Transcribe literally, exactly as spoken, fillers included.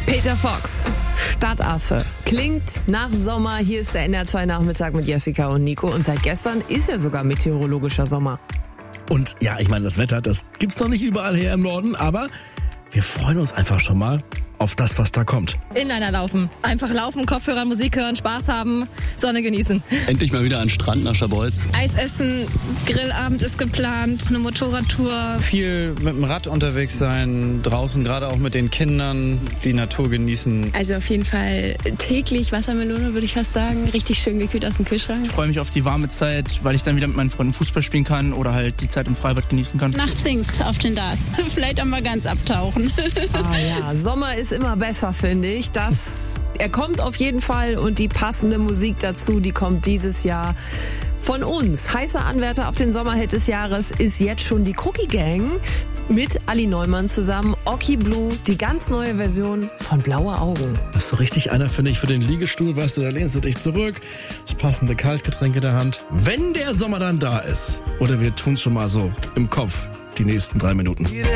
Peter Fox, Stadtaffe. Klingt nach Sommer. Hier ist der N R zwei Nachmittag mit Jessica und Nico. Und seit gestern ist ja sogar meteorologischer Sommer. Und ja, ich meine, das Wetter, das gibt's noch nicht überall hier im Norden, aber wir freuen uns einfach schon mal auf das, was da kommt. Inliner laufen. Einfach laufen, Kopfhörer, Musik hören, Spaß haben, Sonne genießen. Endlich mal wieder an den Strand nach Schabolz. Eis essen, Grillabend ist geplant, eine Motorradtour. Viel mit dem Rad unterwegs sein, draußen, gerade auch mit den Kindern, die Natur genießen. Also auf jeden Fall täglich Wassermelone, würde ich fast sagen. Richtig schön gekühlt aus dem Kühlschrank. Ich freue mich auf die warme Zeit, weil ich dann wieder mit meinen Freunden Fußball spielen kann oder halt die Zeit im Freibad genießen kann. Nachts singst auf den Das. Vielleicht einmal ganz abtauchen. Ah ja, Sommer ist immer besser, finde ich. Das, er kommt auf jeden Fall und die passende Musik dazu, die kommt dieses Jahr von uns. Heißer Anwärter auf den Sommerhit des Jahres ist jetzt schon die Cookie Gang mit Ali Neumann zusammen. Oki Blue, die ganz neue Version von Blaue Augen. Das ist so richtig einer, finde ich, für den Liegestuhl. Weißt du, da lehnst du dich zurück, das passende Kaltgetränk in der Hand. Wenn der Sommer dann da ist, oder wir tun's schon mal so im Kopf, die nächsten drei Minuten.